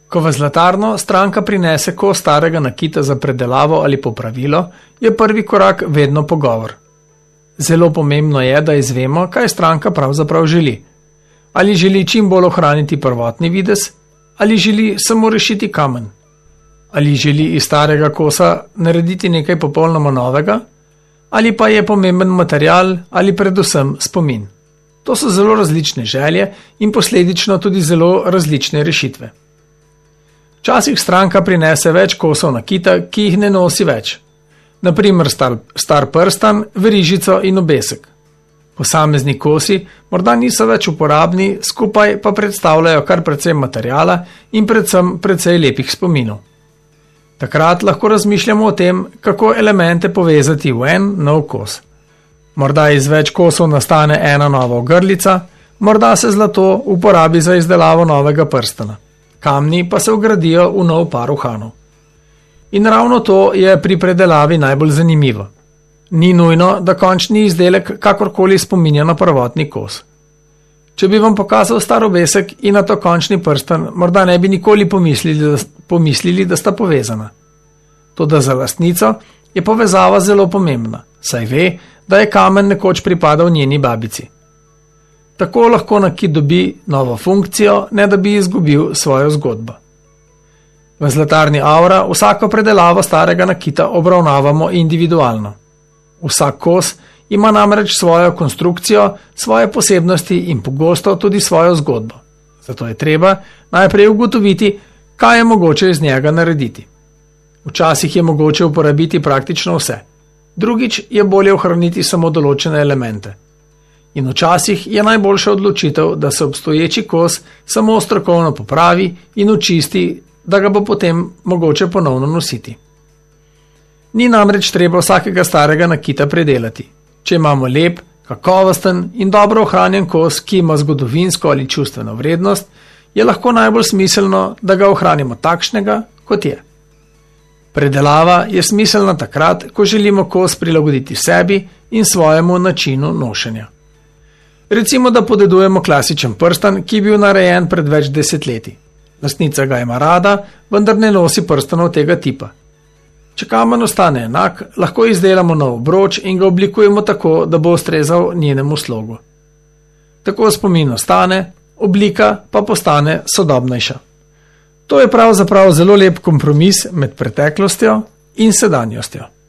Ko v zlatarno stranka prinese kos starega nakita za predelavo ali popravilo, je prvi korak vedno pogovor. Zelo pomembno je, da izvemo, kaj stranka pravzaprav želi. Ali želi čim bolj ohraniti prvotni videz, ali želi samo rešiti kamen. Ali želi iz starega kosa narediti nekaj popolnoma novega, ali pa je pomemben material ali predvsem spomin. To so zelo različne želje in posledično tudi zelo različne rešitve. Včasih stranka prinese več kosov nakita, ki jih ne nosi več. Naprimer star prstan, verižico in obesek. Posamezni kosi morda niso več uporabni, skupaj pa predstavljajo kar precej materijala in predvsem precej lepih spominov. Takrat lahko razmišljamo o tem, kako elemente povezati v en nov kos. Morda iz več kosov nastane ena nova ogrlica, morda se zlato uporabi za izdelavo novega prstana. Kamni pa se vgradijo v nov par uhanov. In ravno to je pri predelavi najbolj zanimivo. Ni nujno, da končni izdelek kakorkoli spominja na prvotni kos. Če bi vam pokazal star obesek in na to končni prstan, morda ne bi nikoli pomislili, da sta povezana. Toda za lastnico je povezava zelo pomembna, saj ve, da je kamen nekoč pripadal njeni babici. Tako lahko nakit dobi novo funkcijo, ne da bi izgubil svojo zgodbo. V zlatarni Aura vsako predelavo starega nakita obravnavamo individualno. Vsak kos ima namreč svojo konstrukcijo, svoje posebnosti in pogosto tudi svojo zgodbo. Zato je treba najprej ugotoviti, kaj je mogoče iz njega narediti. Včasih je mogoče uporabiti praktično vse. Drugič je bolje ohraniti samo določene elemente. In včasih je najboljša odločitev, da se obstoječi kos samo strokovno popravi in očisti, da ga bo potem mogoče ponovno nositi. Ni namreč treba vsakega starega nakita predelati. Če imamo lep, kakovosten in dobro ohranjen kos, ki ima zgodovinsko ali čustveno vrednost, je lahko najbolj smiselno, da ga ohranimo takšnega, kot je. Predelava je smiselna takrat, ko želimo kos prilagoditi sebi in svojemu načinu nošenja. Recimo, da podedujemo klasičen prstan, ki je bil narejen pred več desetletji. Lastnica ga ima rada, vendar ne nosi prstanov tega tipa. Če kamen ostane enak, lahko izdelamo nov obroč in ga oblikujemo tako, da bo ustrezal njenemu slogu. Tako spomin ostane, oblika pa postane sodobnejša. To je pravzaprav zelo lep kompromis med preteklostjo in sedanjostjo.